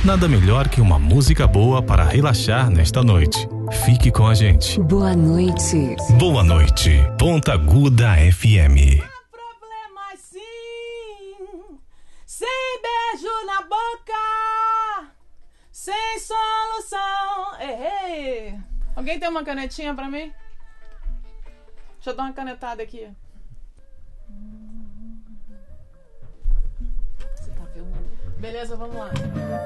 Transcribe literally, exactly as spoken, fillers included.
Nada melhor que uma música boa para relaxar nesta noite. Fique com a gente. Boa noite. Boa noite, Ponta Aguda F M. Problema sim, sem beijo na boca, sem solução. Ei, ei. Alguém tem uma canetinha pra mim? Deixa eu dar uma canetada aqui. Você tá filmando? Beleza, vamos lá.